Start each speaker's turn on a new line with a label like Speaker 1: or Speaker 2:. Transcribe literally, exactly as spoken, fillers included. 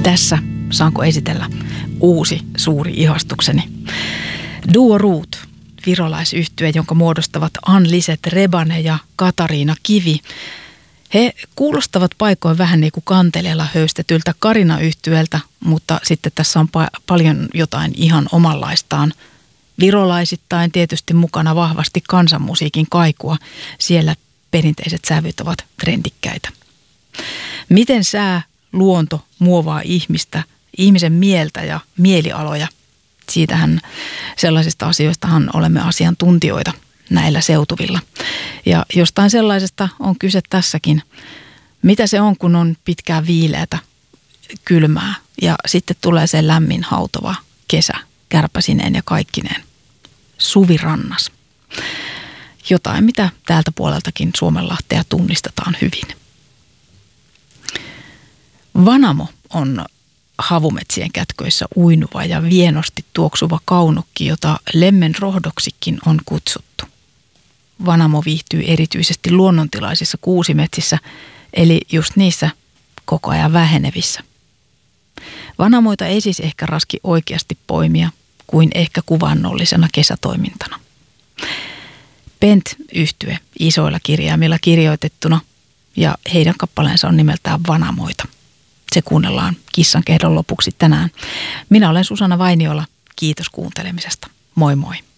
Speaker 1: Tässä saanko esitellä uusi suuri ihastukseni. Duo Root, virolaisyhtye, jonka muodostavat Ann-Liseth Rebane ja Katariina Kivi. He kuulostavat paikoin vähän niin kuin kanteleella höystetyltä Carina-yhtyeeltä, mutta sitten tässä on pa- paljon jotain ihan omanlaistaan. Virolaisittain tietysti mukana vahvasti kansanmusiikin kaikua. Siellä perinteiset sävyt ovat trendikkäitä. Miten sää, luonto muovaa ihmistä, ihmisen mieltä ja mielialoja? Siitähän sellaisista asioistahan olemme asiantuntijoita näillä seutuvilla. Ja jostain sellaisesta on kyse tässäkin. Mitä se on, kun on pitkää viileätä, kylmää ja sitten tulee se lämmin hautova kesä, kärpäsineen ja kaikkineen. Suvirannas. Jotain, mitä täältä puoleltakin Suomenlahtea tunnistetaan hyvin. Vanamo on havumetsien kätköissä uinuva ja vienosti tuoksuva kaunokki, jota lemmenrohdoksikin on kutsuttu. Vanamo viihtyy erityisesti luonnontilaisissa kuusimetsissä, eli just niissä koko ajan vähenevissä. Vanamoita ei siis ehkä raski oikeasti poimia kuin ehkä kuvannollisena kesätoimintana. Pent-yhtye isoilla kirjaimilla kirjoitettuna ja heidän kappaleensa on nimeltään Vanamoita. Se kuunnellaan Kissan kehdon lopuksi tänään. Minä olen Susanna Vainiola. Kiitos kuuntelemisesta. Moi moi.